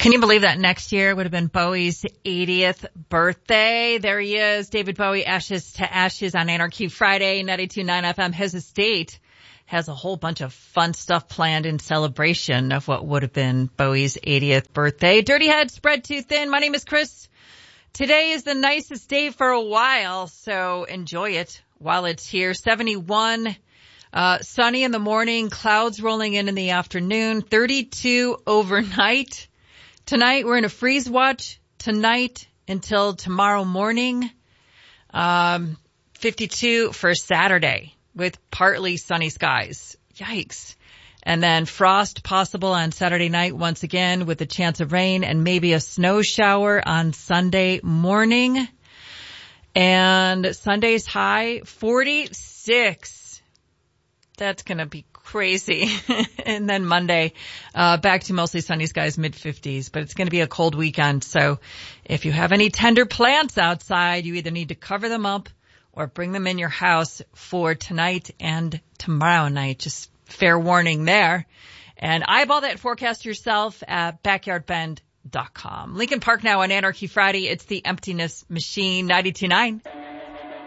Can you believe that next year would have been Bowie's 80th birthday? There he is, David Bowie, Ashes to Ashes on Anarchy Friday, 92.9 FM. His estate has a whole bunch of fun stuff planned in celebration of what would have been Bowie's 80th birthday. Dirty Head, spread too thin. My name is Chris. Today is the nicest day for a while, so enjoy it while it's here. 71, sunny in the morning, clouds rolling in the afternoon, 32 overnight. Tonight, we're in a freeze watch tonight until tomorrow morning. 52 for Saturday with partly sunny skies. Yikes. And then frost possible on Saturday night once again with a chance of rain and maybe a snow shower on Sunday morning. And Sunday's high, 46. That's going to be crazy. And then Monday, back to mostly sunny skies, mid-50s. But it's going to be a cold weekend. So if you have any tender plants outside, you either need to cover them up or bring them in your house for tonight and tomorrow night. Just fair warning there. And eyeball that forecast yourself at backyardbend.com. Lincoln Park now on Anarchy Friday. It's the Emptiness Machine, 92.9.